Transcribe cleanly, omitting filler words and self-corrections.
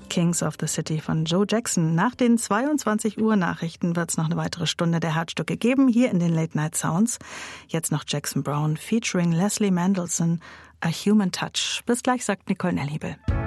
Kings of the City von Joe Jackson. Nach den 22 Uhr Nachrichten wird es noch eine weitere Stunde der Herzstücke geben, hier in den Late Night Sounds. Jetzt noch Jackson Browne featuring Leslie Mendelssohn, A Human Touch. Bis gleich, sagt Nicole Nelhebel.